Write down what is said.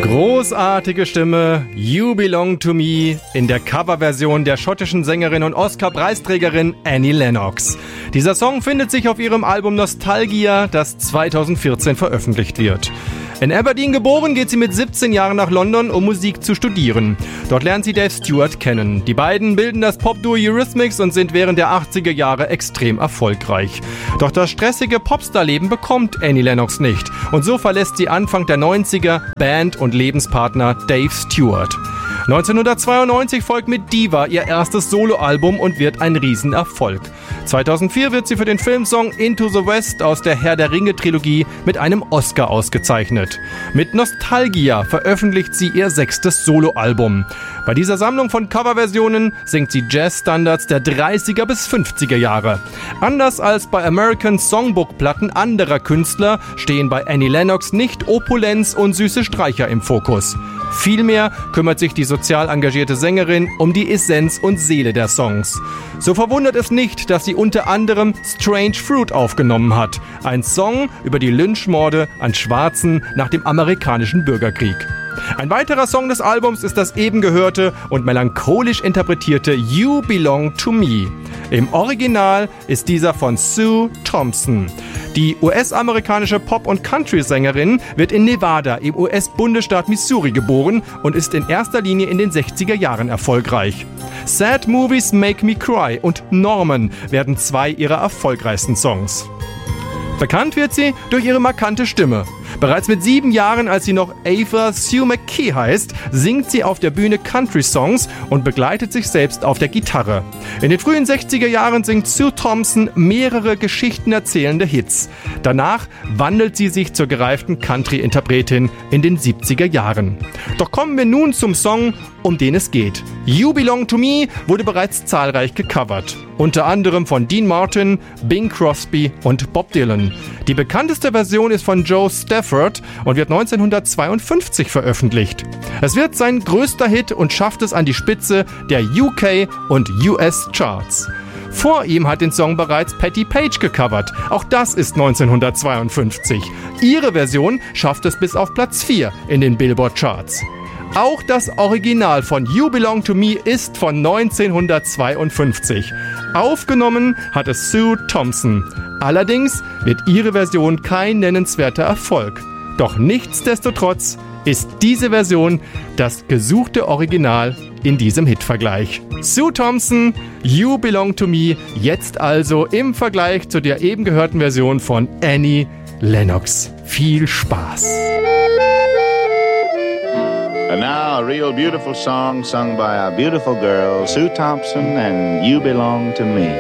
Großartige Stimme, You Belong to Me in der Coverversion der schottischen Sängerin und Oscar-Preisträgerin Annie Lennox. Dieser Song findet sich auf ihrem Album Nostalgia, das 2014 veröffentlicht wird. In Aberdeen geboren, geht sie mit 17 Jahren nach London, um Musik zu studieren. Dort lernt sie Dave Stewart kennen. Die beiden bilden das Popduo Eurythmics und sind während der 80er Jahre extrem erfolgreich. Doch das stressige Popstar-Leben bekommt Annie Lennox nicht. Und so verlässt sie Anfang der 90er Band und Lebenspartner Dave Stewart. 1992 folgt mit Diva ihr erstes Soloalbum und wird ein Riesenerfolg. 2004 wird sie für den Filmsong Into the West aus der Herr der Ringe-Trilogie mit einem Oscar ausgezeichnet. Mit Nostalgia veröffentlicht sie ihr 6. Soloalbum. Bei dieser Sammlung von Coverversionen singt sie Jazzstandards der 30er bis 50er Jahre. Anders als bei American Songbook-Platten anderer Künstler stehen bei Annie Lennox nicht Opulenz und süße Streicher im Fokus. Vielmehr kümmert sich die sozial engagierte Sängerin um die Essenz und Seele der Songs. So verwundert es nicht, dass sie unter anderem Strange Fruit aufgenommen hat, ein Song über die Lynchmorde an Schwarzen nach dem amerikanischen Bürgerkrieg. Ein weiterer Song des Albums ist das eben gehörte und melancholisch interpretierte You Belong to Me. Im Original ist dieser von Sue Thompson. Die US-amerikanische Pop- und Country-Sängerin wird in Nevada im US-Bundesstaat Missouri geboren und ist in erster Linie in den 60er Jahren erfolgreich. Sad Movies Make Me Cry und Norman werden zwei ihrer erfolgreichsten Songs. Bekannt wird sie durch ihre markante Stimme. Bereits mit 7 Jahren, als sie noch Ava Sue McKee heißt, singt sie auf der Bühne Country-Songs und begleitet sich selbst auf der Gitarre. In den frühen 60er Jahren singt Sue Thompson mehrere geschichtenerzählende Hits. Danach wandelt sie sich zur gereiften Country-Interpretin in den 70er Jahren. Doch kommen wir nun zum Song, um den es geht. You Belong to Me wurde bereits zahlreich gecovert. Unter anderem von Dean Martin, Bing Crosby und Bob Dylan. Die bekannteste Version ist von Joe Stafford und wird 1952 veröffentlicht. Es wird sein größter Hit und schafft es an die Spitze der UK und US Charts. Vor ihm hat den Song bereits Patti Page gecovert. Auch das ist 1952. Ihre Version schafft es bis auf Platz 4 in den Billboard Charts. Auch das Original von You Belong to Me ist von 1952. Aufgenommen hat es Sue Thompson. Allerdings wird ihre Version kein nennenswerter Erfolg. Doch nichtsdestotrotz ist diese Version das gesuchte Original in diesem Hitvergleich. Sue Thompson, You Belong to Me, jetzt also im Vergleich zu der eben gehörten Version von Annie Lennox. Viel Spaß! And now a real beautiful song sung by a beautiful girl, Sue Thompson, and You Belong to Me.